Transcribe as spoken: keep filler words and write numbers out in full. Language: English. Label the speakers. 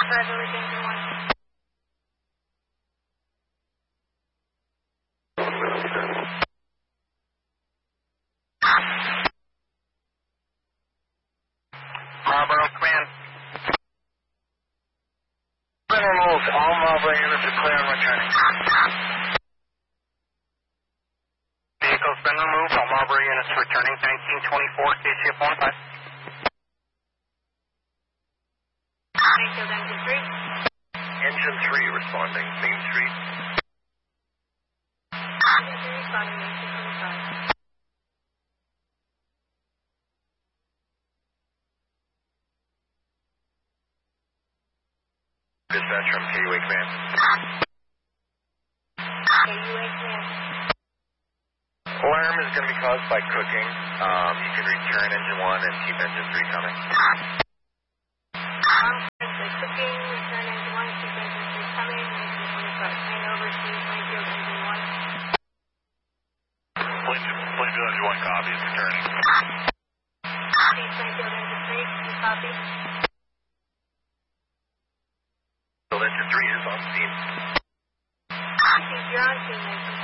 Speaker 1: Five Village Engine one.
Speaker 2: Marlboro, command. Been removed. All Marlboro units are clear and returning. Vehicle's been removed. All Marlboro units returning. nineteen twenty-four, K C F one five.
Speaker 1: Springfield Engine three.
Speaker 2: Engine three responding. Main Street.
Speaker 1: Engine three responding, nineteen twenty-five.
Speaker 2: Dispatch from K U A command.
Speaker 1: K U A command.
Speaker 2: Alarm is going to be caused by cooking. Um, you can return engine one and keep engine three coming.
Speaker 1: Alarm the cooking, return engine one, keep engine three coming, nineteen twenty-five. Hand over to Springfield Engine one.
Speaker 2: Springfield engine one copy is returning.
Speaker 1: Copy, Springfield Engine three, you copy?
Speaker 2: Engine three is on scene.
Speaker 1: Chief, you're on scene, nineteen